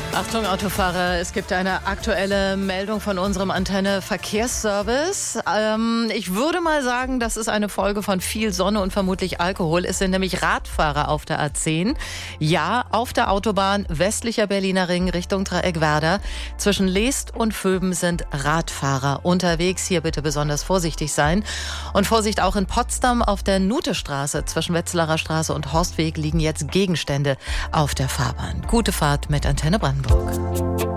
Achtung Autofahrer, es gibt eine aktuelle Meldung von unserem Antenne Verkehrsservice. Ich würde mal sagen, das ist eine Folge von viel Sonne und vermutlich Alkohol. Es sind nämlich Radfahrer auf der A10. Ja, auf der Autobahn westlicher Berliner Ring Richtung Dreieckwerder. Zwischen Leest und Vöben sind Radfahrer unterwegs. Hier bitte besonders vorsichtig sein. Und Vorsicht auch in Potsdam auf der Nutestraße. Zwischen Wetzlarer Straße und Horstweg liegen jetzt Gegenstände auf der Fahrbahn. Gute Fahrt mit Antenne Brandenburg.